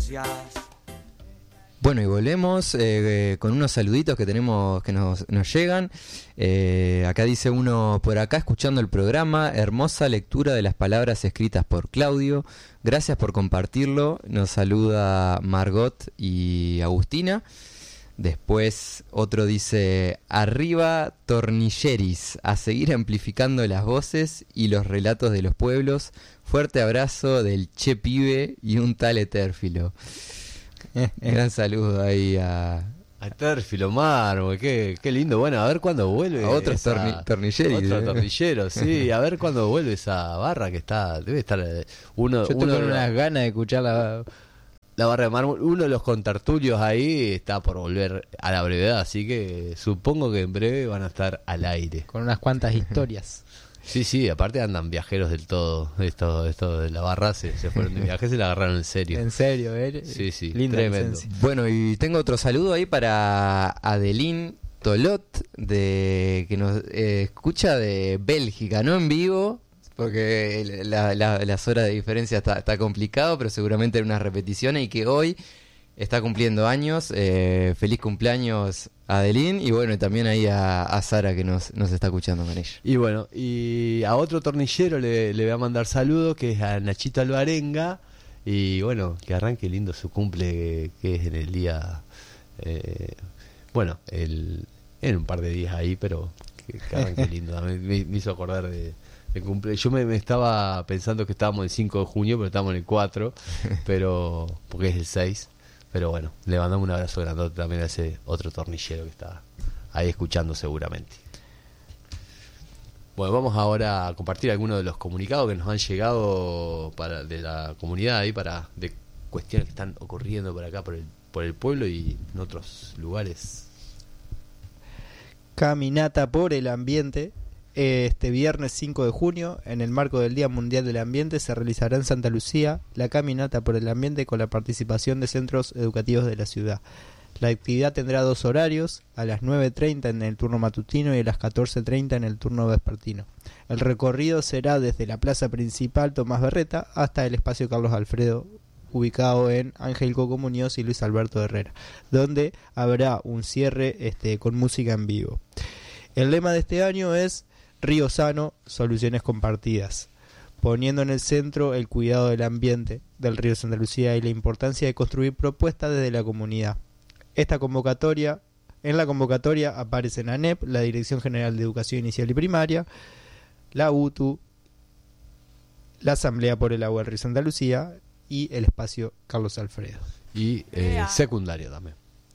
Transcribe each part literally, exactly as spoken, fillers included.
gracias. Bueno, y volvemos eh, con unos saluditos que tenemos que nos, nos llegan. Eh, acá dice uno, por acá escuchando el programa, hermosa lectura de las palabras escritas por Claudio. Gracias por compartirlo. Nos saluda Margot y Agustina. Después otro dice, arriba Tornilleris, a seguir amplificando las voces y los relatos de los pueblos. Fuerte abrazo del Che Pibe y un tal Etérfilo. Gran saludo ahí a... A Térfilo Mármol, qué, qué lindo. Bueno, a ver cuándo vuelve. A otros esa... torni- tornilleros. Otros tornilleros, sí. A ver cuándo vuelve esa barra que está. Debe estar. Uno, Yo uno tengo unas ganas de escuchar la... la barra de mármol. Uno de los contertulios ahí está por volver a la brevedad. Así que supongo que en breve van a estar al aire. Con unas cuantas historias. Sí, sí, aparte andan viajeros del todo. Esto, esto de la barra se, se fueron de viaje, se la agarraron en serio. En serio, ¿eh? Sí, sí, Linda tremendo. licencia. Bueno, y tengo otro saludo ahí para Adeline Tolot, de que nos eh, escucha de Bélgica, no en vivo, porque la, la, las horas de diferencia está, está complicado, pero seguramente en unas repeticiones, y que hoy está cumpliendo años. Eh, feliz cumpleaños, Adeline, y bueno, y también ahí a, a Sara, que nos, nos está escuchando con ella. Y bueno, y a otro tornillero le, le voy a mandar saludos, que es a Nachito Alvarenga. Y bueno, que arranque lindo su cumple, que es en el día... Eh, bueno, el, en un par de días ahí, pero que, que arranque lindo. Me, me, me hizo acordar de, de cumple. Yo me, me estaba pensando que estábamos el cinco de junio, pero estamos en el cuatro, pero porque es el seis. Pero bueno, le mandamos un abrazo grandote también a ese otro tornillero que está ahí escuchando seguramente. Bueno, vamos ahora a compartir algunos de los comunicados que nos han llegado para de la comunidad ahí, para de cuestiones que están ocurriendo por acá, por el, por el pueblo y en otros lugares. Caminata por el ambiente. Este viernes cinco de junio, en el marco del Día Mundial del Ambiente, se realizará en Santa Lucía la Caminata por el Ambiente con la participación de centros educativos de la ciudad. La actividad tendrá dos horarios, a las nueve treinta en el turno matutino y a las catorce treinta en el turno vespertino. El recorrido será desde la plaza principal Tomás Berreta hasta el espacio Carlos Alfredo, ubicado en Ángel Coco Muñoz y Luis Alberto Herrera, donde habrá un cierre este, con música en vivo. El lema de este año es Río Sano, soluciones compartidas, poniendo en el centro el cuidado del ambiente del río Santa Lucía y la importancia de construir propuestas desde la comunidad. Esta convocatoria, en la convocatoria aparecen ANEP, la Dirección General de Educación Inicial y Primaria, la U T U, la Asamblea por el Agua del Río Santa Lucía y el espacio Carlos Alfredo. Y eh, secundario también.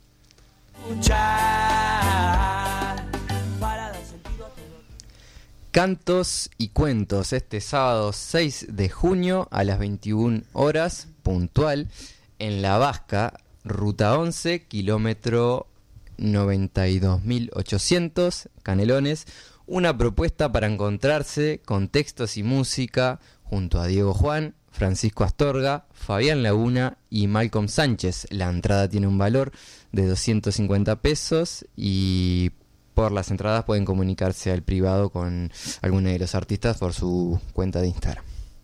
Cantos y cuentos este sábado seis de junio a las veintiuna horas, puntual, en La Vasca, ruta once, kilómetro noventa y dos mil ochocientos, Canelones. Una propuesta para encontrarse con textos y música junto a Diego Juan, Francisco Astorga, Fabián Laguna y Malcolm Sánchez. La entrada tiene un valor de doscientos cincuenta pesos y por las entradas pueden comunicarse al privado con alguno de los artistas por su cuenta de Instagram.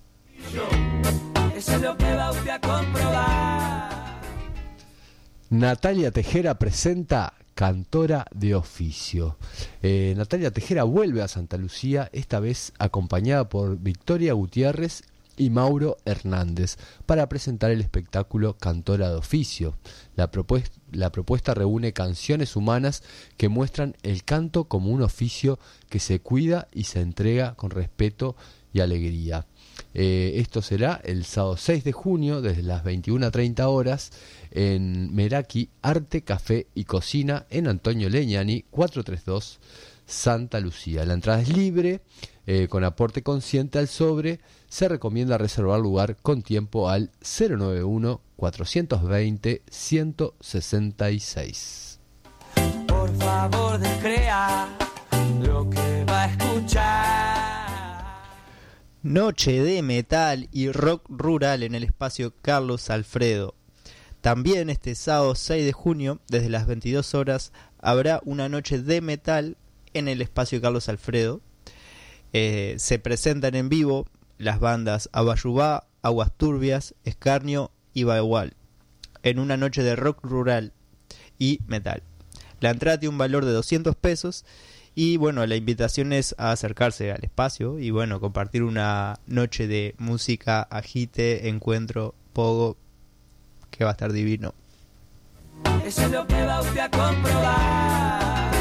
Eso es lo que va usted a comprobar. Natalia Tejera presenta Cantora de Oficio. Eh, Natalia Tejera vuelve a Santa Lucía, esta vez acompañada por Victoria Gutiérrez y Mauro Hernández, para presentar el espectáculo Cantora de Oficio. La, propuesta, la propuesta reúne canciones humanas que muestran el canto como un oficio que se cuida y se entrega con respeto y alegría. Eh, esto será el sábado seis de junio desde las veintiuna treinta horas en Meraki Arte, Café y Cocina en Antonio Leñani cuatrocientos treinta y dos Santa Lucía. La entrada es libre, eh, con aporte consciente al sobre. Se recomienda reservar lugar con tiempo al cero noventa y uno, cuatrocientos veinte, ciento sesenta y seis. Por favor, descrea lo que va a escuchar. Noche de metal y rock rural en el espacio Carlos Alfredo. También este sábado seis de junio, desde las veintidós horas, habrá una noche de metal en el espacio Carlos Alfredo. Eh, se presentan en vivo las bandas Abayubá, Aguas Turbias, Escarnio y Bagual. en una noche de rock rural y metal. La entrada tiene un valor de doscientos pesos y bueno, la invitación es a acercarse al espacio y bueno, compartir una noche de música, agite, encuentro, pogo, que va a estar divino. Eso es lo que va usted a comprobar.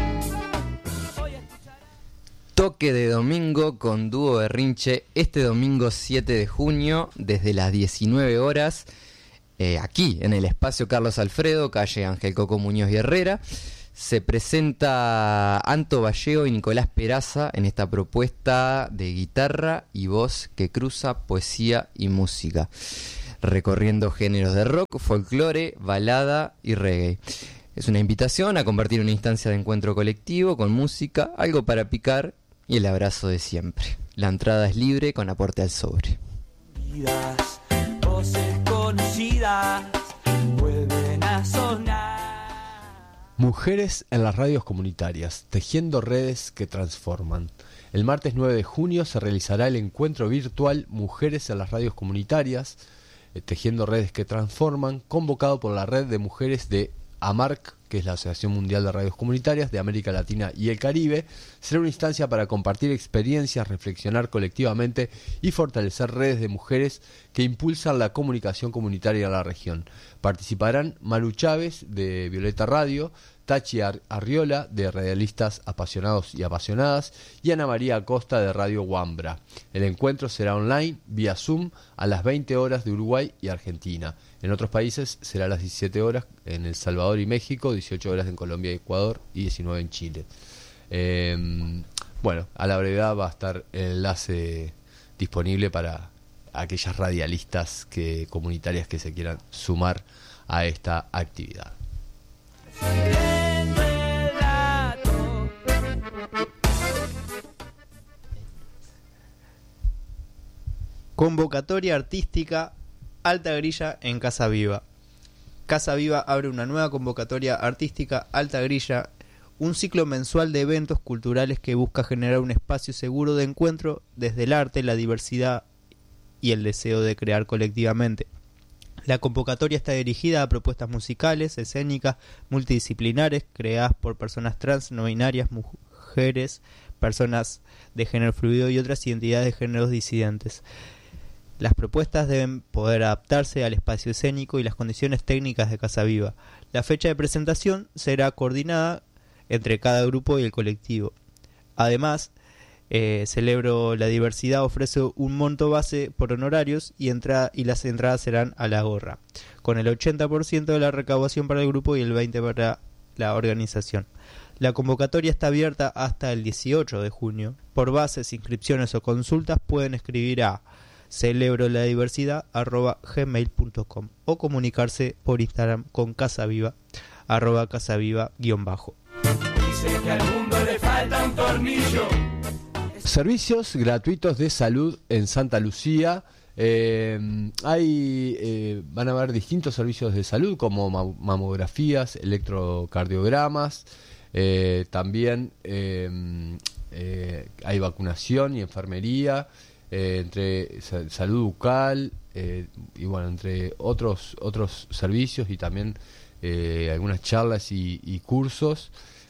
Toque de domingo con Dúo Berrinche este domingo siete de junio desde las diecinueve horas, eh, aquí en el espacio Carlos Alfredo, calle Ángel Coco Muñoz y Herrera. Se presenta Anto Valleo y Nicolás Peraza en esta propuesta de guitarra y voz que cruza poesía y música, recorriendo géneros de rock, folclore, balada y reggae. Es una invitación a compartir una instancia de encuentro colectivo con música, algo para picar y el abrazo de siempre. La entrada es libre con aporte al sobre. Vidas, voces conocidas vuelven a sonar. Mujeres en las radios comunitarias, tejiendo redes que transforman. El martes nueve de junio se realizará el encuentro virtual Mujeres en las radios comunitarias, eh, tejiendo redes que transforman, convocado por la red de mujeres de AMARC, que es la Asociación Mundial de Radios Comunitarias de América Latina y el Caribe. Será una instancia para compartir experiencias, reflexionar colectivamente y fortalecer redes de mujeres que impulsan la comunicación comunitaria en la región. Participarán Maru Chávez de Violeta Radio, Tachi Ar- Arriola de Radialistas Apasionados y Apasionadas y Ana María Acosta de Radio Wambra. El encuentro será online vía Zoom a las veinte horas de Uruguay y Argentina. En otros países será a las diecisiete horas en El Salvador y México, dieciocho horas en Colombia y Ecuador y diecinueve en Chile. Eh, bueno, a la brevedad va a estar el enlace disponible para aquellas radialistas que, comunitarias que se quieran sumar a esta actividad. Convocatoria artística Alta Grilla en Casa Viva. Casa Viva abre una nueva convocatoria artística Alta Grilla, un ciclo mensual de eventos culturales que busca generar un espacio seguro de encuentro desde el arte, la diversidad y el deseo de crear colectivamente. La convocatoria está dirigida a propuestas musicales, escénicas, multidisciplinares, creadas por personas trans, no binarias, mujeres, personas de género fluido y otras identidades de géneros disidentes. Las propuestas deben poder adaptarse al espacio escénico y las condiciones técnicas de Casa Viva. La fecha de presentación será coordinada entre cada grupo y el colectivo. Además, eh, Celebro la Diversidad ofrece un monto base por honorarios y, entrada, y las entradas serán a la gorra, con el ochenta por ciento de la recaudación para el grupo y el veinte por ciento para la organización. La convocatoria está abierta hasta el dieciocho de junio. Por bases, inscripciones o consultas pueden escribir a celebroladiversidad arroba gmail punto com o comunicarse por Instagram con casaviva arroba casaviva guión bajo. Dice que al mundo le falta un tornillo. Servicios gratuitos de salud en Santa Lucía. Eh, hay eh, van a haber distintos servicios de salud como ma- mamografías, electrocardiogramas, eh, también eh, eh, hay vacunación y enfermería, eh, entre sa- salud bucal eh, y bueno, entre otros otros servicios y también eh, algunas charlas y, y cursos.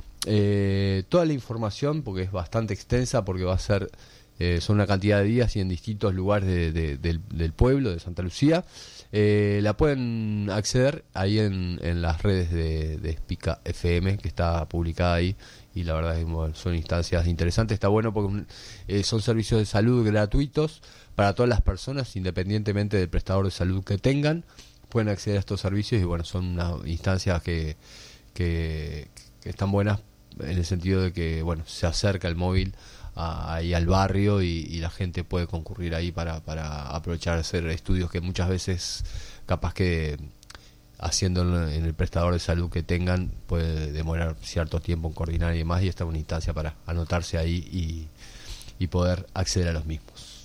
Eh, toda la información, porque es bastante extensa, porque va a ser eh, son una cantidad de días y en distintos lugares de, de, del, del pueblo de Santa Lucía, eh, la pueden acceder ahí en, en las redes de, de Spica F M, que está publicada ahí, y la verdad es que bueno, son instancias interesantes. Está bueno porque eh, son servicios de salud gratuitos para todas las personas, independientemente del prestador de salud que tengan, pueden acceder a estos servicios y bueno, son unas instancias que, que, que están buenas en el sentido de que bueno, se acerca el móvil a, ahí al barrio y, y la gente puede concurrir ahí para, para aprovechar de hacer estudios que muchas veces capaz que haciendo en el prestador de salud que tengan puede demorar cierto tiempo en coordinar y demás, y esta es una instancia para anotarse ahí y, y poder acceder a los mismos.